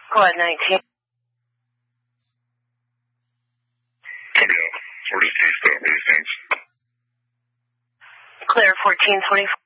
Quad 19. Copy out. Where does Keystone? What do you think? Clear 1424.